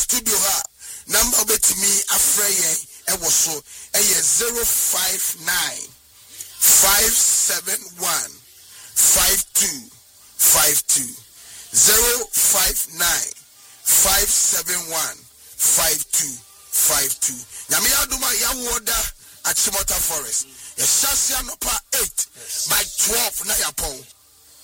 studio ha number betimi afrɛ yɛn ɛwɔ so ɛyɛ 059 571 5252 059 571 5252. Nyame aduma ya woda at Chimota Forest. Yeshasi anopa 8 by 12 na yapon.